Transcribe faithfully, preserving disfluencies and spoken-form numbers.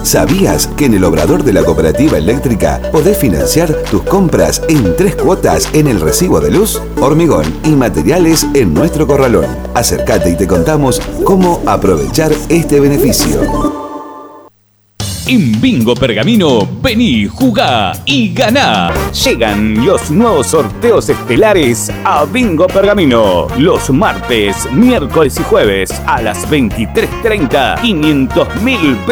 ¿Sabías que en el Obrador de la Cooperativa Eléctrica podés financiar tus compras en tres cuotas en el recibo de luz? Hormigón y materiales en nuestro corralón. Acércate y te contamos cómo aprovechar este beneficio. En Bingo Pergamino, vení, jugá y ganá. Llegan los nuevos sorteos estelares a Bingo Pergamino. Los martes, miércoles y jueves a las veintitrés treinta, quinientos mil pesos.